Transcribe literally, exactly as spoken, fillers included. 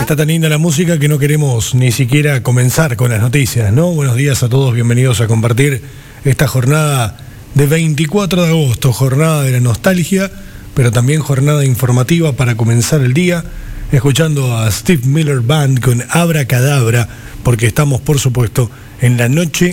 Está tan linda la música que no queremos ni siquiera comenzar con las noticias, ¿no? Buenos días a todos, bienvenidos a compartir esta jornada de veinticuatro de agosto, jornada de la nostalgia, pero también jornada informativa para comenzar el día, escuchando a Steve Miller Band con Abracadabra, porque estamos, por supuesto, en la noche